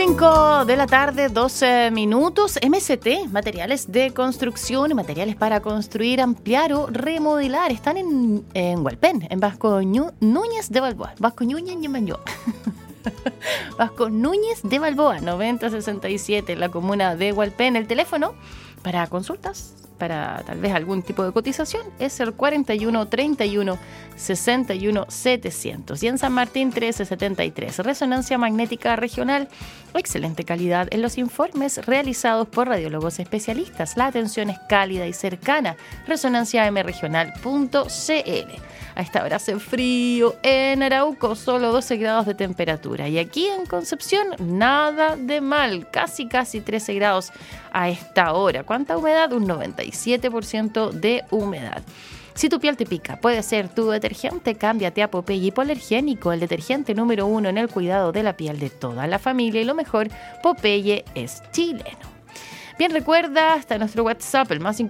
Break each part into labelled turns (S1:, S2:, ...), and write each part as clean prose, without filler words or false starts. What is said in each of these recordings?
S1: 5 de la tarde, 12 minutos. MST, materiales de construcción, materiales para construir, ampliar o remodelar. Están en Hualpén, en Vasco Núñez de Balboa. Vasco Núñez de Balboa. Vasco Núñez de Balboa, 9067, en la comuna de Hualpén. El teléfono para consultas, para tal vez algún tipo de cotización, es el 41 31 61 700. Y en San Martín 1373, resonancia magnética regional, excelente calidad en los informes realizados por radiólogos especialistas. La atención es cálida y cercana. resonanciamregional.cl. A esta hora hace frío en Arauco, solo 12 grados de temperatura. Y aquí en Concepción, nada de mal, casi 13 grados a esta hora. ¿Cuánta humedad? Un 97% de humedad. Si tu piel te pica, puede ser tu detergente. Cámbiate a Popeye Hipoalergénico, el detergente número 1 en el cuidado de la piel de toda la familia. Y lo mejor, Popeye es chileno. Bien, recuerda, hasta nuestro WhatsApp, el más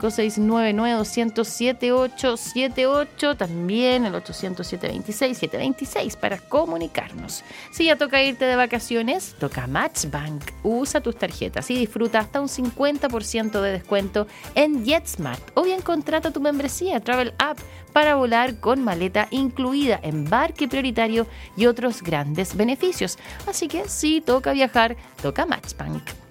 S1: 569-207-878, también el 807-26-726 para comunicarnos. Si ya toca irte de vacaciones, toca Matchbank. Usa tus tarjetas y disfruta hasta un 50% de descuento en JetSmart. O bien contrata tu membresía Travel App para volar con maleta incluida, embarque prioritario y otros grandes beneficios. Así que si toca viajar, toca Matchbank.